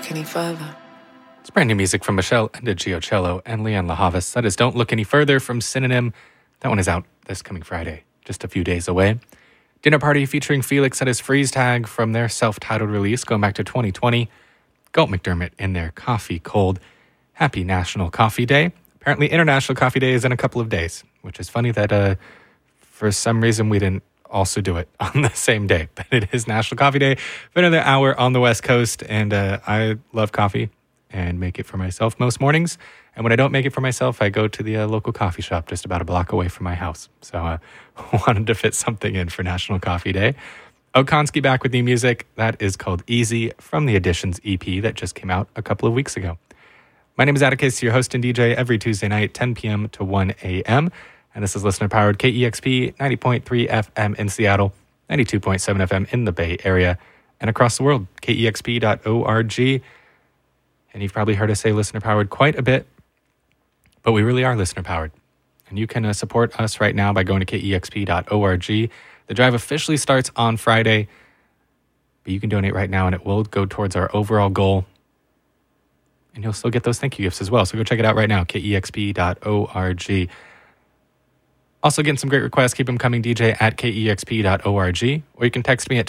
look any further. It's brand new music from Michelle Giocello and Leon LaHavas. That is Don't Look Any Further from Synonym. That one is out this coming Friday, just a few days away. Dinner Party featuring Felix at his Freeze Tag from their self-titled release going back to 2020. Galt McDermott in their Coffee Cold. Happy National Coffee Day. Apparently International Coffee Day is in a couple of days, which is funny that for some reason we didn't also do it on the same day. But it is National Coffee Day for another hour on the West Coast, and I love coffee and make it for myself most mornings. And when I don't make it for myself, I go to the local coffee shop just about a block away from my house. So I wanted to fit something in for National Coffee Day. Okonski back with new music. That is called Easy from the Additions EP that just came out a couple of weeks ago. My name is Atticus, your host and DJ every Tuesday night, 10 p.m. to 1 a.m. And this is listener-powered KEXP 90.3 FM in Seattle, 92.7 FM in the Bay Area, and across the world, KEXP.org. And you've probably heard us say listener-powered quite a bit, but we really are listener-powered. And you can support us right now by going to KEXP.org. The drive officially starts on Friday, but you can donate right now, and it will go towards our overall goal. And you'll still get those thank you gifts as well. So go check it out right now, KEXP.org. Also getting some great requests. Keep them coming, DJ at KEXP.org. Or you can text me at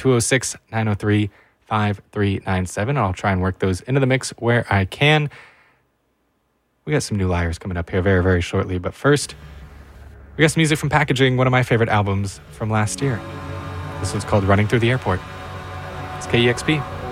206-903-5397. And I'll try and work those into the mix where I can. We got some new Liars coming up here very, very shortly. But first, we got some music from Packaging, one of my favorite albums from last year. This one's called Running Through the Airport. It's KEXP.